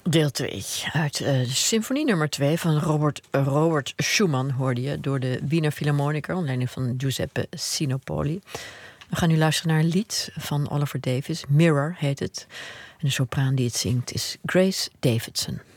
Deel 2 uit symfonie nummer 2 van Robert Schumann hoorde je door de Wiener Philharmoniker onder leiding van Giuseppe Sinopoli. We gaan nu luisteren naar een lied van Oliver Davies. Mirror heet het. En de sopraan die het zingt is Grace Davidson.